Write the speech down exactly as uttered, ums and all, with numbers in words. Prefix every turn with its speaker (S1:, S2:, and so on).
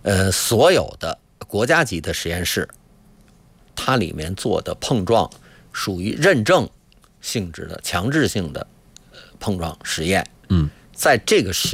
S1: 呃，所有的国家级的实验室，它里面做的碰撞属于认证性质的、强制性的碰撞实验。
S2: 嗯，
S1: 在这个实